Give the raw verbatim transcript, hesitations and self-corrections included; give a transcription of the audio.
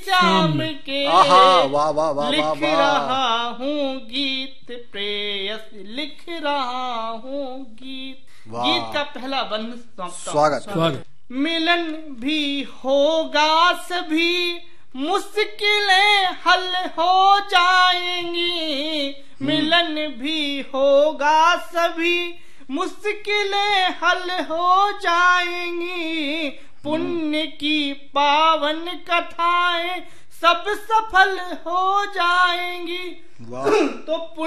श्याम के आहा, वाह वाह वाह लिख वाह वाह। रहा हूँ गीत प्रेयस, लिख रहा हूँ गीत। वाह। गीत का पहला बंद समाप्त। स्वागत स्वागत। मिलन भी होगा सभी मुश्किलें हल हो जाएंगी, मिलन भी होगा सभी मुश्किलें हल हो जाएंगी, पुण्य की पावन कथाएं सब सफल हो जाएंगी। वाह। तो